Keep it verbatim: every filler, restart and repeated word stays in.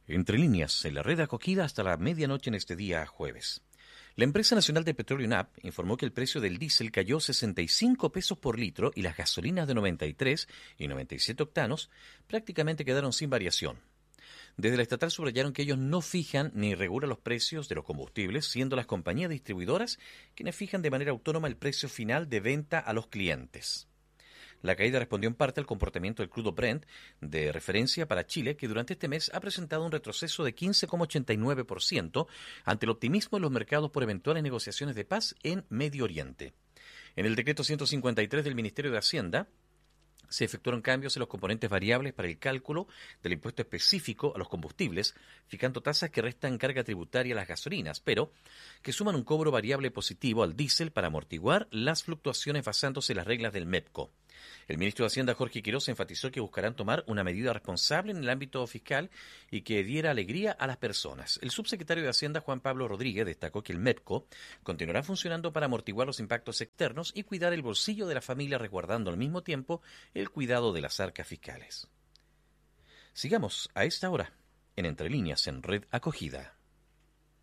Entre líneas, en la red acogida hasta la medianoche en este día jueves. La empresa nacional de petróleo N A P informó que el precio del diésel cayó sesenta y cinco pesos por litro y las gasolinas de noventa y tres y noventa y siete octanos prácticamente quedaron sin variación. Desde la estatal subrayaron que ellos no fijan ni regulan los precios de los combustibles, siendo las compañías distribuidoras quienes fijan de manera autónoma el precio final de venta a los clientes. La caída respondió en parte al comportamiento del crudo Brent de referencia para Chile, que durante este mes ha presentado un retroceso de quince coma ochenta y nueve por ciento ante el optimismo en los mercados por eventuales negociaciones de paz en Medio Oriente. En el decreto ciento cincuenta y tres del Ministerio de Hacienda, se efectuaron cambios en los componentes variables para el cálculo del impuesto específico a los combustibles, fijando tasas que restan carga tributaria a las gasolinas, pero que suman un cobro variable positivo al diésel para amortiguar las fluctuaciones basándose en las reglas del MEPCO. El ministro de Hacienda, Jorge Quiroz, enfatizó que buscarán tomar una medida responsable en el ámbito fiscal y que diera alegría a las personas. El subsecretario de Hacienda, Juan Pablo Rodríguez, destacó que el MEPCO continuará funcionando para amortiguar los impactos externos y cuidar el bolsillo de la familia, resguardando al mismo tiempo el cuidado de las arcas fiscales. Sigamos a esta hora en Entre Líneas en Red Acogida.